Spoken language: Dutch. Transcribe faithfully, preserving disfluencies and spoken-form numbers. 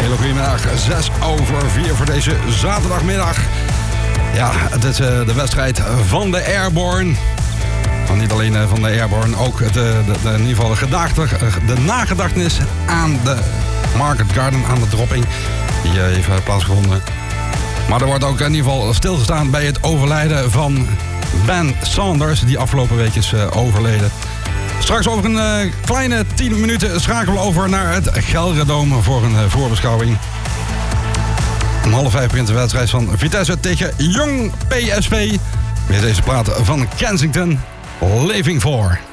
Hele goede middag, zes over vier voor deze zaterdagmiddag. Ja, het is uh, de wedstrijd van de Airborne. Maar niet alleen uh, van de Airborne, ook de, de, de, in ieder geval de, gedachte, de nagedachtenis aan de Market Garden, aan de dropping. Die uh, heeft uh, plaatsgevonden. Maar er wordt ook in ieder geval stilgestaan bij het overlijden van Ben Saunders, die afgelopen week is uh, overleden. Straks over een uh, kleine tien minuten schakelen we over naar het Gelredome voor een uh, voorbeschouwing. Om half vijf begint de wedstrijd van Vitesse tegen Jong P S V. Met deze plaat van Kensington, Living For.